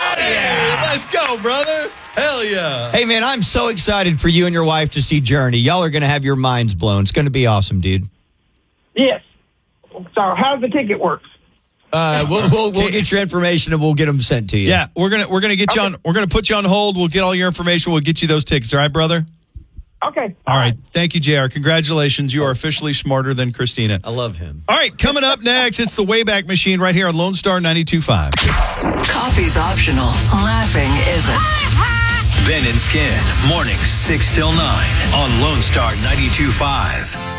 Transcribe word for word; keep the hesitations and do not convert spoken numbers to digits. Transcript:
out of here. Let's go, brother. Hell yeah. Hey, man, I'm so excited for you and your wife to see Journey. Y'all are going to have your minds blown. It's going to be awesome, dude. Yes. So how's the ticket work? Uh, we'll, we'll we'll get your information and we'll get them sent to you. Yeah, we're gonna we're gonna get you Okay. on. We're gonna put you on hold. We'll get all your information. We'll get you those tickets. All right, brother. Okay. All right. Thank you, J R. Congratulations. You are officially smarter than Christina. I love him. All right, coming up next, it's the Wayback Machine right here on Lone Star ninety-two point five. Coffee's optional. Laughing isn't. Ben and Skin, mornings six till nine on Lone Star ninety-two point five.